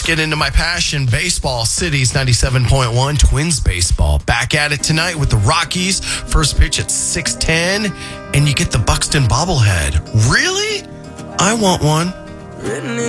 Let's get into my passion, baseball. Cities 97.1, Twins baseball. Back at it tonight with the Rockies. First pitch at 6:10, and you get the Buxton bobblehead. Really? I want one.